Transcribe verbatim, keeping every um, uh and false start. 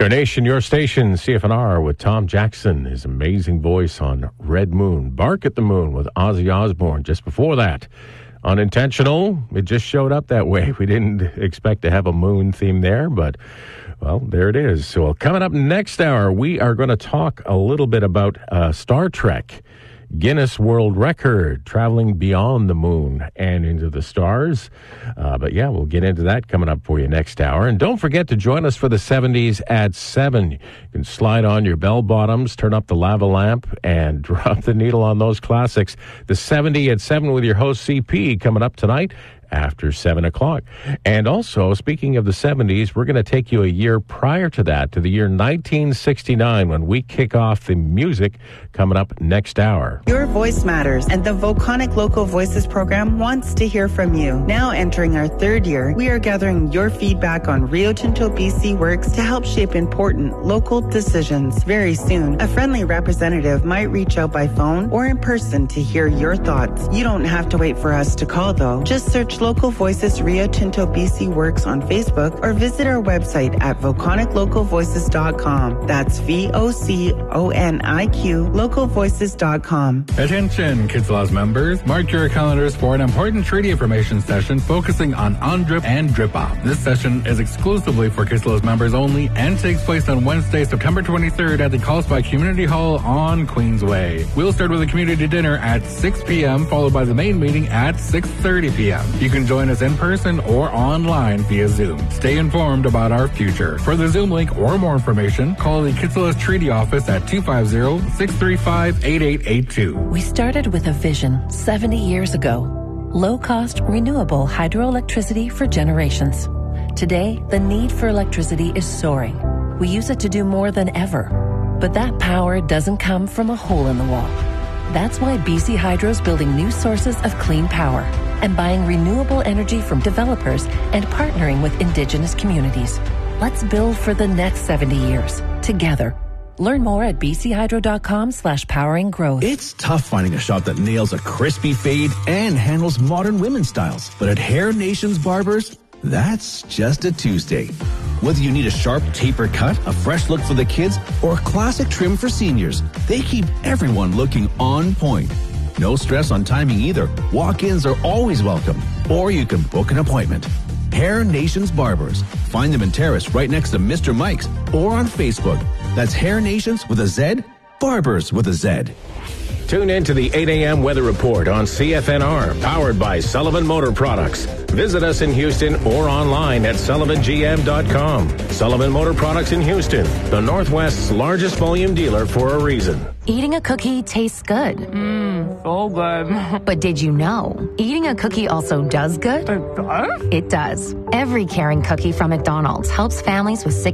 Rocker Nation, your station, C F N R with Tom Jackson, his amazing voice on Red Moon. Bark at the Moon with Ozzy Osbourne. Just before that, Unintentional, it just showed up that way. We didn't expect to have a moon theme there, but, well, there it is. So coming up next hour, we are going to talk a little bit about uh, Star Trek. Guinness World Record, traveling beyond the moon and into the stars. Uh, but yeah, we'll get into that coming up for you next hour. And don't forget to join us for the seventies at seven. You can slide on your bell bottoms, turn up the lava lamp, and drop the needle on those classics. The seventy at seven with your host C P coming up tonight after seven o'clock. And also, speaking of the seventies, we're going to take you a year prior to that, to the year nineteen sixty-nine, when we kick off the music coming up next hour. Your voice matters, and the Volcanic Local Voices program wants to hear from you. Now entering our third year, we are gathering your feedback on Rio Tinto B C works to help shape important local decisions. Very soon, a friendly representative might reach out by phone or in person to hear your thoughts. You don't have to wait for us to call, though. Just search Local Voices Rio Tinto B C Works on Facebook or visit our website at volcanic local voices dot com. That's V O C O N I Q, local voices dot com. Attention, Kitsillas members. Mark your calendars for an important treaty information session focusing on on-drip and drip-off. This session is exclusively for Kitsillas members only and takes place on Wednesday, September twenty-third at the Carlsbad Community Hall on Queensway. We'll start with a community dinner at six p.m. followed by the main meeting at six thirty p.m. You can join us in person or online via Zoom. Stay informed about our future. For the Zoom link or more information, call the Kitsillas Treaty Office at two five zero, six three five, eight eight eight two. We started with a vision seventy years ago. Low-cost, renewable hydroelectricity for generations. Today, the need for electricity is soaring. We use it to do more than ever. But that power doesn't come from a hole in the wall. That's why B C Hydro's building new sources of clean power and buying renewable energy from developers and partnering with Indigenous communities. Let's build for the next seventy years, together. Learn more at bchydro.com slash powering growth. It's tough finding a shop that nails a crispy fade and handles modern women's styles. But at Hair Nations Barbers, that's just a Tuesday. Whether you need a sharp taper cut, a fresh look for the kids, or a classic trim for seniors, they keep everyone looking on point. No stress on timing either. Walk-ins are always welcome. Or you can book an appointment. Hair Nations Barbers. Find them in Terrace right next to Mister Mike's or on Facebook. That's Hair Nations with a Z, Barbers with a Z. Tune in to the eight a.m. weather report on C F N R, powered by Sullivan Motor Products. Visit us in Houston or online at sullivan g m dot com. Sullivan Motor Products in Houston, the Northwest's largest volume dealer for a reason. Eating a cookie tastes good. Mmm, so good. But did you know, eating a cookie also does good? It does? It does. Every caring cookie from McDonald's helps families with sick